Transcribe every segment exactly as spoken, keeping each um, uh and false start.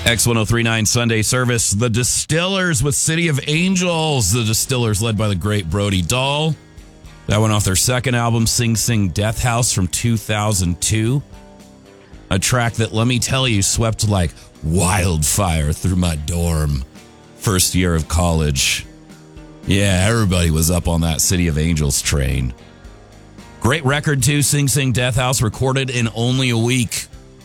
X ten thirty-nine Sunday service. The Distillers with City of Angels. The Distillers led by the great Brody Dahl. That went off their second album, Sing Sing Death House, from two thousand two. A track that, let me tell you, swept like wildfire through my dorm first year of college. Yeah, everybody was up on that City of Angels train. Great record, too, Sing Sing Death House, recorded in only a week.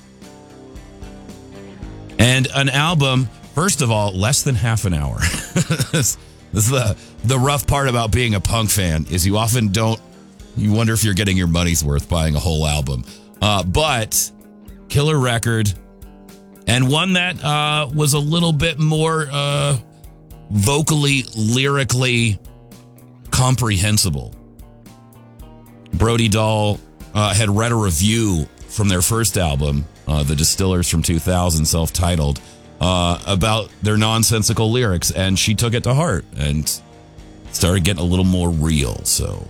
And an album, first of all, less than half an hour. this, this is the, the rough part about being a punk fan, is you often don't, you wonder if you're getting your money's worth buying a whole album. Uh, but, killer record, and one that uh, was a little bit more uh, vocally, lyrically comprehensible. Brody Dahl uh, had read a review from their first album, uh, The Distillers from two thousand, self-titled, uh, about their nonsensical lyrics, and she took it to heart and started getting a little more real. So,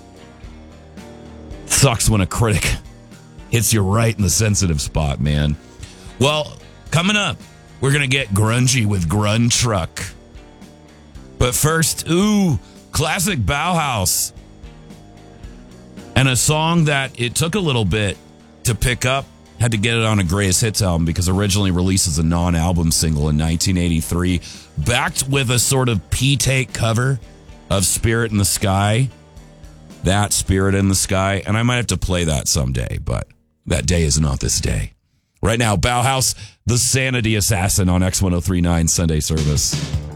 sucks when a critic hits you right in the sensitive spot, man. Well, coming up, we're going to get grungy with Grunge Truck. But first, ooh, classic Bauhaus. And a song that it took a little bit to pick up. Had to get it on a Greatest Hits album because originally released as a non-album single in nineteen eighty-three. Backed with a sort of P-take cover of Spirit in the Sky. That Spirit in the Sky. And I might have to play that someday, but that day is not this day. Right now, Bauhaus, the Sanity Assassin on X ten thirty-nine Sunday service.